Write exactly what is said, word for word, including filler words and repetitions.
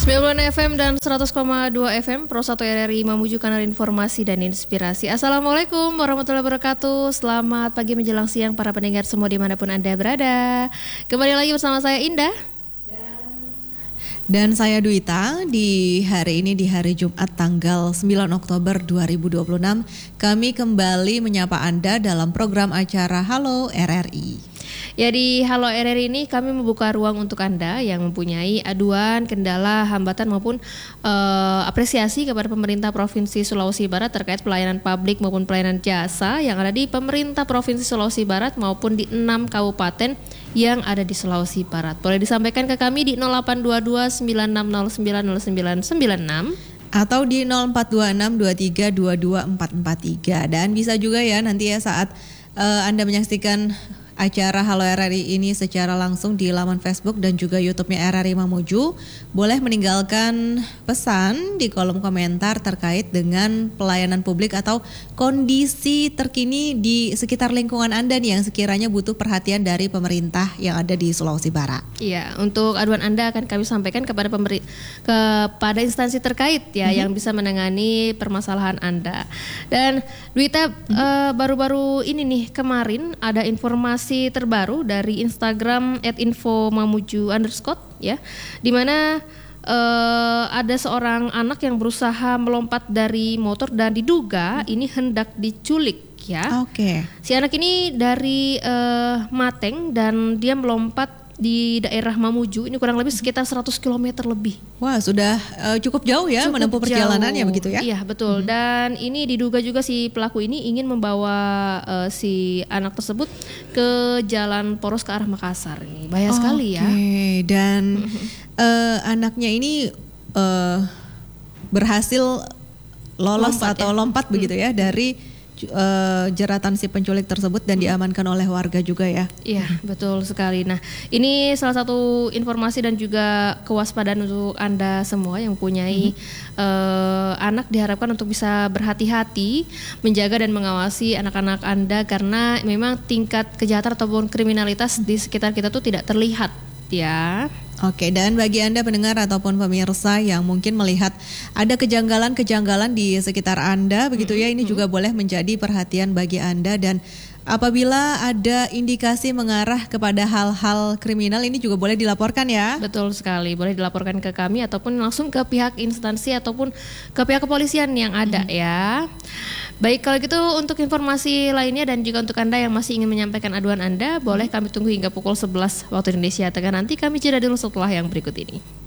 sembilan puluh F M dan seratus koma dua F M Pro satu R R I Mamuju, kanal informasi dan inspirasi. Assalamualaikum warahmatullahi wabarakatuh. Selamat pagi menjelang siang para pendengar semua dimanapun Anda berada. Kembali lagi bersama saya Indah dan saya Duita. Di hari ini, di hari Jumat tanggal sembilan Oktober dua ribu dua puluh enam, kami kembali menyapa Anda dalam program acara Halo R R I. Ya, di Halo R R I ini kami membuka ruang untuk Anda yang mempunyai aduan, kendala, hambatan maupun uh, apresiasi kepada pemerintah Provinsi Sulawesi Barat terkait pelayanan publik maupun pelayanan jasa yang ada di pemerintah Provinsi Sulawesi Barat maupun di enam kabupaten yang ada di Sulawesi Barat. Boleh disampaikan ke kami di nol delapan dua dua sembilan enam nol sembilan nol sembilan sembilan enam atau di nol empat dua enam dua tiga dua dua empat empat tiga, dan bisa juga ya nanti ya saat uh, Anda menyaksikan acara Halo R R I ini secara langsung di laman Facebook dan juga YouTube-nya R R I Mamuju, boleh meninggalkan pesan di kolom komentar terkait dengan pelayanan publik atau kondisi terkini di sekitar lingkungan Anda nih yang sekiranya butuh perhatian dari pemerintah yang ada di Sulawesi Barat. Iya, untuk aduan Anda akan kami sampaikan kepada pemberi, kepada instansi terkait ya, mm-hmm. yang bisa menangani permasalahan Anda. Dan Duita, mm-hmm. uh, baru-baru ini nih kemarin ada informasi terbaru dari Instagram at info mamuju underscore ya, di mana uh, ada seorang anak yang berusaha melompat dari motor dan diduga ini hendak diculik ya. Oke. Okay. Si anak ini dari uh, Mateng dan dia melompat di daerah Mamuju, ini kurang lebih sekitar seratus kilometer lebih. Wah, sudah uh, cukup jauh ya cukup menempuh perjalanannya begitu ya. Iya, betul. Hmm. Dan ini diduga juga si pelaku ini ingin membawa uh, si anak tersebut ke jalan poros ke arah Makassar. Ini bahaya oh, sekali ya. Oke, dan uh, anaknya ini uh, berhasil lolos lompat, atau ya? lompat hmm. begitu ya dari Uh, jeratan si penculik tersebut dan diamankan oleh warga juga ya. Iya, betul sekali. Nah, ini salah satu informasi dan juga kewaspadaan untuk Anda semua yang mempunyai mm-hmm. uh, anak, diharapkan untuk bisa berhati-hati menjaga dan mengawasi anak-anak Anda, karena memang tingkat kejahatan ataupun kriminalitas di sekitar kita tuh tidak terlihat ya. Oke, dan bagi Anda pendengar ataupun pemirsa yang mungkin melihat ada kejanggalan-kejanggalan di sekitar Anda begitu ya, ini juga boleh menjadi perhatian bagi Anda, dan apabila ada indikasi mengarah kepada hal-hal kriminal ini juga boleh dilaporkan ya. Betul sekali, boleh dilaporkan ke kami ataupun langsung ke pihak instansi ataupun ke pihak kepolisian yang ada hmm. ya. Baik, kalau gitu untuk informasi lainnya dan juga untuk Anda yang masih ingin menyampaikan aduan Anda, boleh kami tunggu hingga pukul sebelas waktu Indonesia Tengah. Nanti kami jeda dulu setelah yang berikut ini.